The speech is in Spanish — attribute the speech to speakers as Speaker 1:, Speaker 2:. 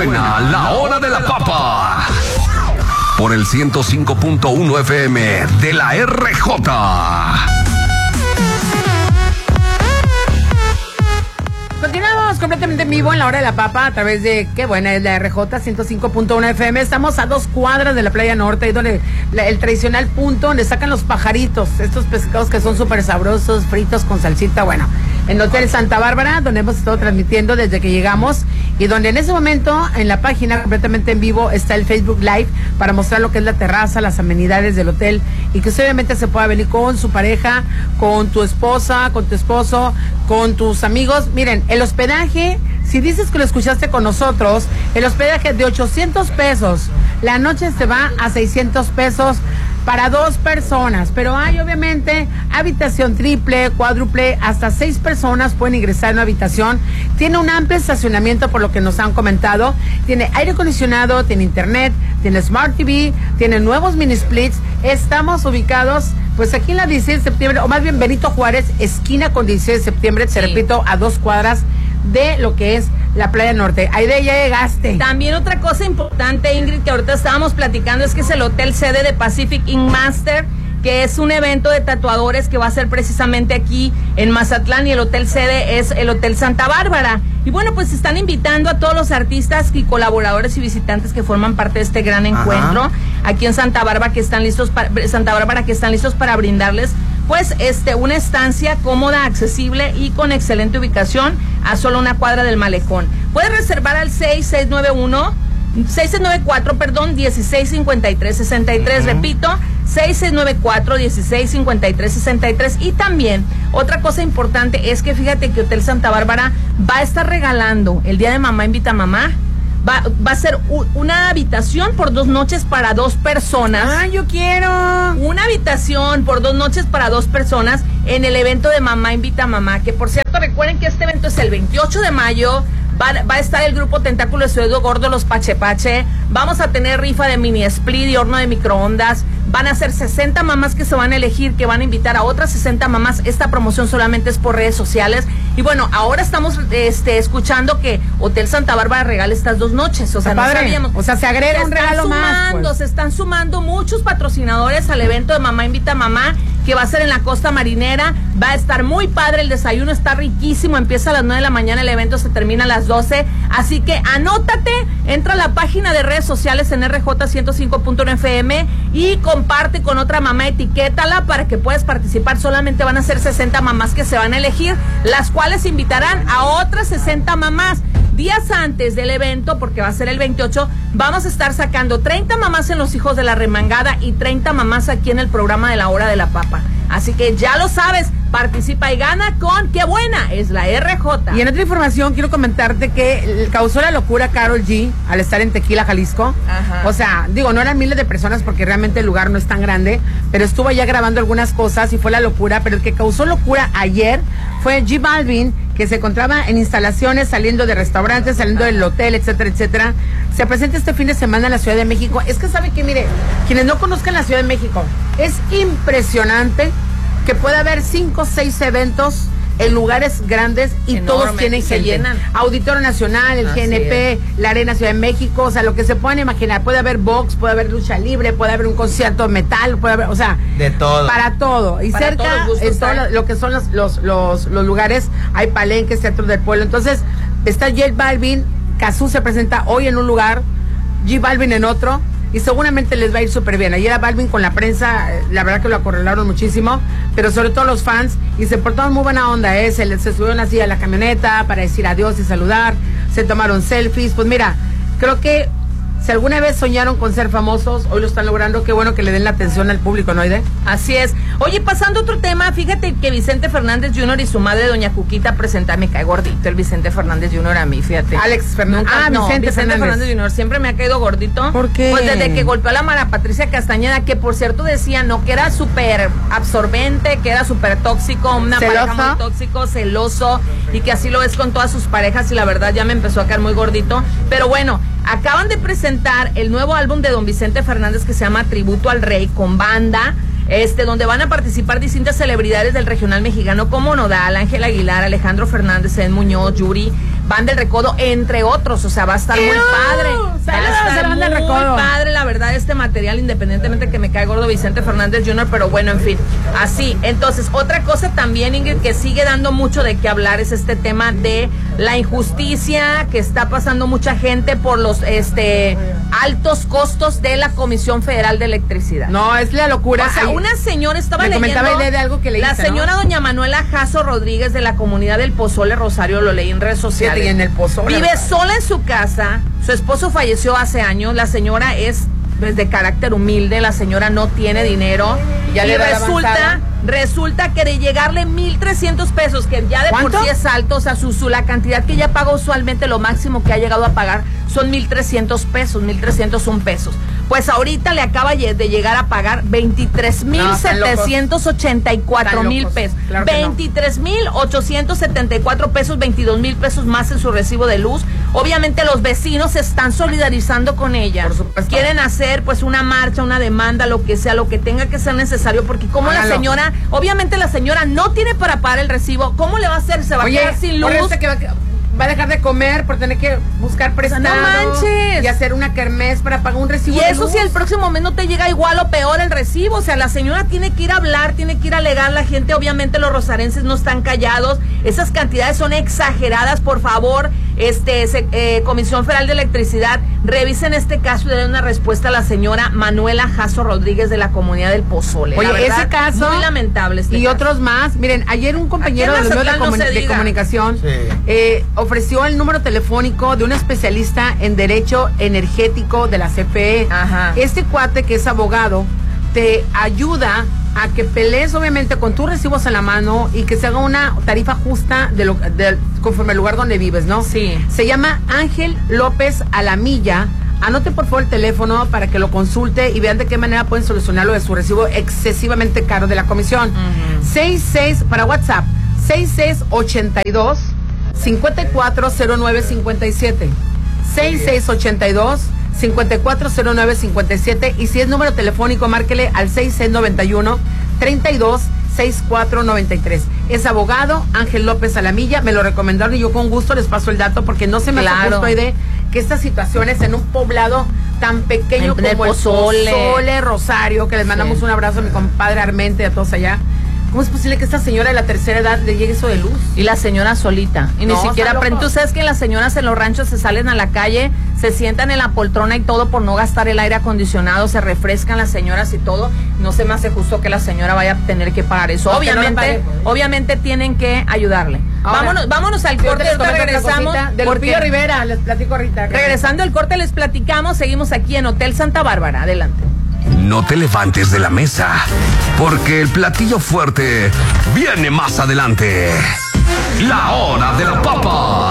Speaker 1: buena, la hora de la papa. Por el 105.1 FM de la RJ.
Speaker 2: Continuamos completamente en vivo en la hora de la papa a través de Qué Buena es la RJ 105.1 FM. Estamos a 2 cuadras de la Playa Norte, ahí donde el tradicional punto donde sacan los pajaritos, estos pescados que son súper sabrosos, fritos con salsita. Bueno, en el Hotel Santa Bárbara, donde hemos estado transmitiendo desde que llegamos y donde en ese momento en la página completamente en vivo está el Facebook Live para mostrar lo que es la terraza, las amenidades del hotel y que usted obviamente se pueda venir con su pareja, con tu esposa, con tu esposo, con tus amigos. Miren, el hospedaje, si dices que lo escuchaste con nosotros, el hospedaje de 800 pesos, la noche se va a 600 pesos para 2 personas, pero hay obviamente habitación triple, cuádruple, hasta 6 personas pueden ingresar en una habitación. Tiene un amplio estacionamiento por lo que nos han comentado, tiene aire acondicionado, tiene internet, tiene Smart TV, tiene nuevos mini splits. Estamos ubicados pues aquí en la 16 de septiembre, o más bien Benito Juárez, esquina con 16 de septiembre, te repito, a 2 cuadras de lo que es la Playa Norte. Aide, ya llegaste.
Speaker 3: También otra cosa importante, Ingrid, que ahorita estábamos platicando, es que es el hotel sede de Pacific Ink Master, que es un evento de tatuadores que va a ser precisamente aquí en Mazatlán, y el hotel sede es el Hotel Santa Bárbara. Y bueno, pues están invitando a todos los artistas y colaboradores y visitantes que forman parte de este gran encuentro aquí en Santa Bárbara, que están listos para brindarles pues una estancia cómoda, accesible y con excelente ubicación a solo una cuadra del malecón. Puedes reservar al 6694-1653-63. Repito, 6694-1653-63. Y también, otra cosa importante es que fíjate que Hotel Santa Bárbara va a estar regalando el Día de Mamá Invita a Mamá. Va a ser una habitación por 2 noches para 2 personas.
Speaker 2: ¡Ah, yo quiero!
Speaker 3: Una habitación por 2 noches para 2 personas en el evento de Mamá Invita a Mamá, que por cierto, recuerden que este evento es el 28 de mayo. Va a estar el grupo Tentáculo de Suedo Gordo, los Pache Pache. Vamos a tener rifa de mini split y horno de microondas. Van a ser 60 mamás que se van a elegir, que van a invitar a otras 60 mamás. Esta promoción solamente es por redes sociales. Y bueno, ahora estamos escuchando que Hotel Santa Bárbara regala estas 2 noches. O sea, no sabíamos.
Speaker 2: O sea, se agrega un regalo más. Pues.
Speaker 3: Se están sumando muchos patrocinadores al evento de Mamá Invita a Mamá, que va a ser en la Costa Marinera. Va a estar muy padre, el desayuno está riquísimo. Empieza a las 9 de la mañana, el evento se termina a las 12. Así que anótate, entra a la página de redes sociales en RJ 105.1 FM y comparte con otra mamá, etiquétala para que puedas participar. Solamente van a ser 60 mamás que se van a elegir, las cuales invitarán a otras 60 mamás. Días antes del evento, porque va a ser el 28, vamos a estar sacando 30 mamás en Los Hijos de la Remangada y 30 mamás aquí en el programa de la Hora de la Papa. Así que ya lo sabes, participa y gana con Qué Buena es la RJ.
Speaker 2: Y en otra información quiero comentarte que causó la locura Karol G al estar en Tequila, Jalisco. O sea, digo, no eran miles de personas porque realmente el lugar no es tan grande, pero estuvo allá grabando algunas cosas y fue la locura. Pero el que causó locura ayer fue J Balvin, que se encontraba en instalaciones, saliendo de restaurantes, saliendo del hotel, etcétera, etcétera. Se presenta este fin de semana en la Ciudad de México. Es que sabe que, mire, quienes no conozcan la Ciudad de México, es impresionante que pueda haber 5 o 6 eventos en lugares grandes y enorme, todos tienen gente. Se llenan. Auditorio Nacional, el GNP, la Arena Ciudad de México, o sea, lo que se pueden imaginar. Puede haber box, puede haber lucha libre, puede haber un concierto de metal, puede haber, o sea,
Speaker 4: de todo.
Speaker 2: Para todo. Y para cerca, en todo lo que son los lugares, hay palenques, teatros del pueblo. Entonces, está J Balvin, Cazzu se presenta hoy en un lugar, J Balvin en otro, y seguramente les va a ir súper bien. Ayer a Balvin con la prensa, la verdad que lo acorralaron muchísimo, pero sobre todo los fans, y se portaron muy buena onda, se subieron así a la camioneta para decir adiós y saludar, se tomaron selfies. Pues mira, creo que si alguna vez soñaron con ser famosos, hoy lo están logrando. Qué bueno que le den la atención al público, ¿no, Aide?
Speaker 3: Así es. Oye, pasando a otro tema, fíjate que Vicente Fernández Jr. y su madre, doña Cuquita, me cae gordito el Vicente Fernández Jr. a mí, fíjate.
Speaker 2: Alex Fernández.
Speaker 3: Vicente Fernández Jr. siempre me ha caído gordito.
Speaker 2: ¿Por qué?
Speaker 3: Pues desde que golpeó a la Mara Patricia Castañeda, que por cierto decía, no, que era súper absorbente, que era súper tóxico, una pareja muy tóxico, celoso, y que así lo es con todas sus parejas, y la verdad ya me empezó a caer muy gordito. Pero bueno, acaban de presentar el nuevo álbum de don Vicente Fernández que se llama Tributo al Rey, con banda. donde van a participar distintas celebridades del regional mexicano como Nodal, Ángel Aguilar, Alejandro Fernández, Eden Muñoz, Yuri, Van del Recodo, entre otros. O sea, va a estar muy padre. Va a estar muy padre, la verdad, este material, independientemente que me cae gordo Vicente Fernández Jr., pero bueno, en fin, así. Entonces, otra cosa también, Ingrid, que sigue dando mucho de qué hablar es este tema de la injusticia que está pasando mucha gente por los altos costos de la Comisión Federal de Electricidad.
Speaker 2: No, es la locura.
Speaker 3: O sea, una señora estaba leyendo,
Speaker 2: comentaba de algo que leíste,
Speaker 3: la señora doña Manuela Jasso Rodríguez de la comunidad del Pozole, Rosario, lo leí en redes sociales.
Speaker 2: Sí, en el Pozole.
Speaker 3: Vive sola en su casa, su esposo falleció hace años, la señora es de carácter humilde, la señora no tiene dinero y resulta que de llegarle 1,300 pesos, que ya de
Speaker 2: ¿cuánto?
Speaker 3: por sí es alto, o sea, la cantidad que ella paga usualmente, lo máximo que ha llegado a pagar son 1,300 pesos, 1,301 pesos. Pues ahorita le acaba de llegar a pagar 23,784,000 pesos. Claro 23,874 pesos, 22,000 pesos más en su recibo de luz. Obviamente los vecinos se están solidarizando con ella.
Speaker 2: Por supuesto.
Speaker 3: Quieren hacer pues una marcha, una demanda, lo que sea, lo que tenga que ser necesario, porque como la señora, obviamente la señora no tiene para pagar el recibo, ¿cómo le va a hacer? Se va a quedar sin luz.
Speaker 2: Va a dejar de comer por tener que buscar prestado.
Speaker 3: No manches.
Speaker 2: Y hacer una kermés para pagar un recibo.
Speaker 3: Y eso si el próximo mes no te llega igual o peor el recibo. O sea, la señora tiene que ir a hablar, tiene que ir a alegar. La gente, obviamente los rosarenses no están callados. Esas cantidades son exageradas. Por favor, Comisión Federal de Electricidad, revisen este caso y den una respuesta a la señora Manuela Jasso Rodríguez de la comunidad del Pozole.
Speaker 2: Oye,
Speaker 3: la verdad,
Speaker 2: ese caso
Speaker 3: muy lamentable
Speaker 2: y caso. Otros más. Miren, ayer un compañero de los medios de comunicación ofreció el número telefónico de un especialista en derecho energético de la CFE.
Speaker 3: Ajá.
Speaker 2: Este cuate, que es abogado, te ayuda a que pelees obviamente con tus recibos en la mano y que se haga una tarifa justa conforme al lugar donde vives, ¿no?
Speaker 3: Sí.
Speaker 2: Se llama Ángel López Alamilla. Anote por favor el teléfono para que lo consulte y vean de qué manera pueden solucionar lo de su recibo excesivamente caro de la comisión. 66 para WhatsApp, 6682 540957, 6682 540957, y si es número telefónico, márquele al 6691 326493. Es abogado Ángel López Alamilla, me lo recomendaron y yo con gusto les paso el dato porque no se me hace justo de que estas situaciones en un poblado tan pequeño como el Pozole, Rosario, que les mandamos un abrazo a mi compadre Armente y a todos allá. ¿Cómo es posible que esta señora de la tercera edad le llegue eso de luz?
Speaker 3: Y la señora solita. Y ni siquiera aprende. Tú sabes que las señoras en los ranchos se salen a la calle, se sientan en la poltrona y todo por no gastar el aire acondicionado, se refrescan las señoras y todo. No se me hace justo que la señora vaya a tener que pagar eso. Obviamente tienen que ayudarle. Ahora, vámonos al corte, regresamos.
Speaker 2: De Lupillo Rivera, les platico ahorita.
Speaker 3: Regresando al corte les platicamos, seguimos aquí en Hotel Santa Bárbara. Adelante.
Speaker 1: No te levantes de la mesa, porque el platillo fuerte viene más adelante. La hora de la papa.